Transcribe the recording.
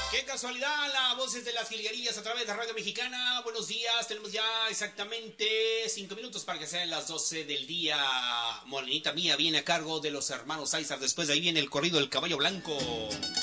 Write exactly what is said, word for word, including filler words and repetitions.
Qué casualidad, las voces de las jilguerillas a través de Radio Mexicana. Buenos días, tenemos ya exactamente cinco minutos para que sean las doce del día. Morenita mía viene a cargo de los hermanos Aizar. Después de ahí viene el corrido del caballo blanco.